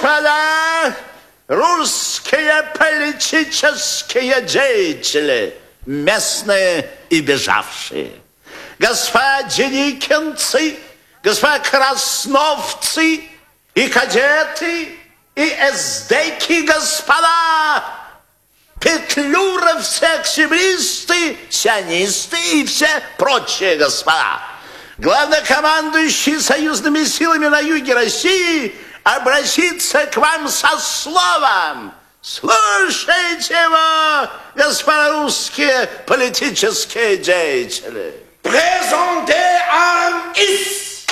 Господа, русские политические деятели, местные и бежавшие, господа деникинцы, господа красновцы и кадеты, и эсдеки, господа, петлюровцы, октябристы, сионисты и все прочие господа. Главнокомандующий союзными силами на юге России обратится к вам со словом. Слушайте его, господа русские политические деятели. Présentez un is.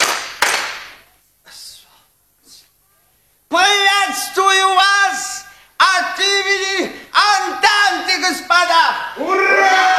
Приветствую вас от имени Антанты, господа! Ура!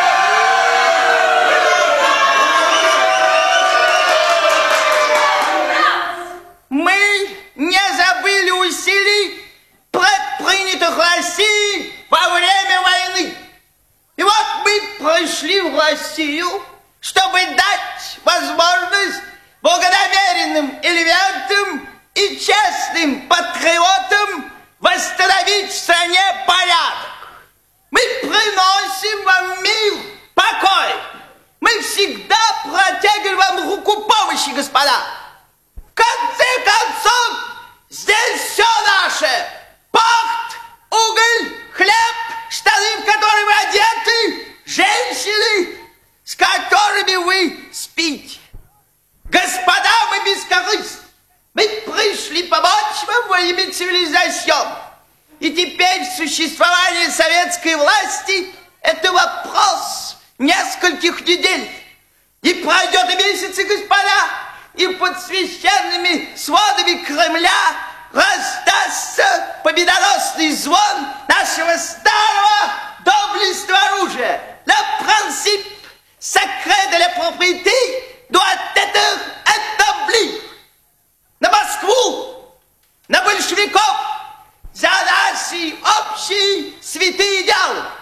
Мы не забыли усилий, предпринятых Россией во время войны. И вот мы пришли в Россию, чтобы дать возможность благонамеренным элементам и честным патриотам восстановить в стране порядок. Мы приносим вам мир, покой. Мы всегда протягиваем вам руку помощи, господа. В конце концов, здесь все наше. Порт, уголь, хлеб, штаны, в которые вы одеты, женщины, с которыми вы спите. Господа, мы бескорыстны. Мы пришли помочь вам во имя цивилизации. И теперь существование советской власти – это вопрос нескольких недель. И пройдет и месяцы, господа, и под священными сводами Кремля раздастся победоносный звон нашего стана.